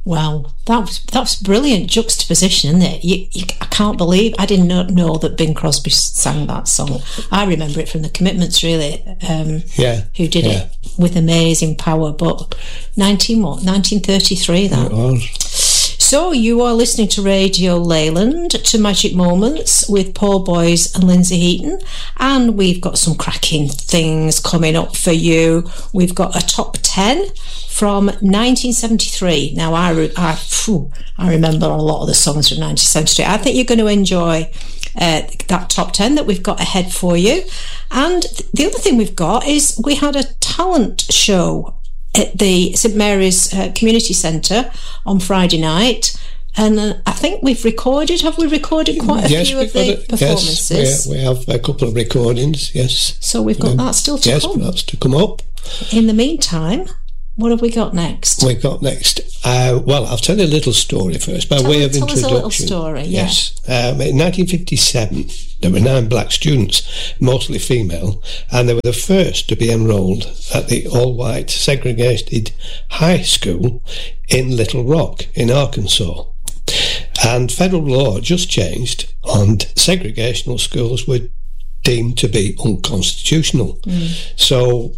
Well, that's brilliant juxtaposition, isn't it? I can't believe I did not know that Bing Crosby sang that song. I remember it from The Commitments, really. Who did it with amazing power. But 1933, that it was. So you are listening to Radio Leyland, to Magic Moments with Paul Boyes and Lindsay Heaton, and we've got some cracking things coming up for you. We've got a top 10 from 1973. Now I remember a lot of the songs from 1973. I think you're going to enjoy that top 10 that we've got ahead for you. And the other thing we've got is we had a talent show at the St Mary's Community Centre on Friday night, and I think have we recorded quite a few of the performances? Yes, we have a couple of recordings, yes. So we've got that still to come. Yes, that's to come up. In the meantime, what have we got next? We've got next, well, I'll tell you a little story first, by way of introduction. Tell us a little story, Yes. In 1957, there were 9 black students, mostly female, and they were the first to be enrolled at the all-white segregated high school in Little Rock in Arkansas. And federal law just changed, and segregational schools were deemed to be unconstitutional. So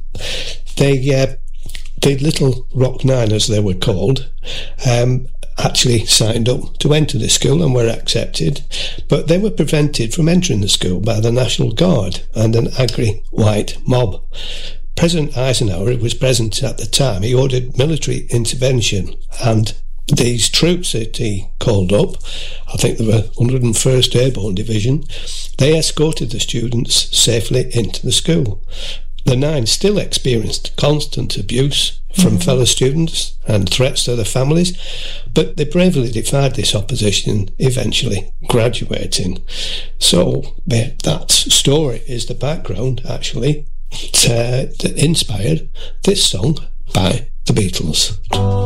the Little Rock Nine, as they were called, actually signed up to enter the school and were accepted, but they were prevented from entering the school by the National Guard and an angry white mob. President Eisenhower, who was present at the time, he ordered military intervention, and these troops that he called up, I think they were 101st Airborne Division, they escorted the students safely into the school. The 9 still experienced constant abuse from fellow students and threats to their families, but they bravely defied this opposition, eventually graduating. So that story is the background, actually, that inspired this song by the Beatles.